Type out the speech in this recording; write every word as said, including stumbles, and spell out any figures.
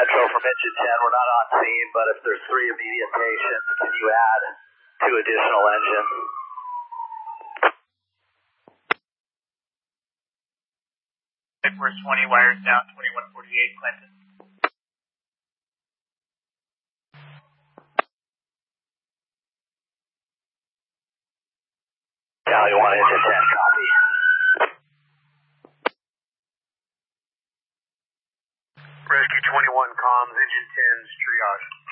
Central from engine ten. We're not on scene, but if there's three immediate patients, can you add two additional engines? Force twenty, wires down, twenty-one forty-eight, Clinton. Cali one, engine ten, copy. Rescue twenty-one comms, engine ten's triage.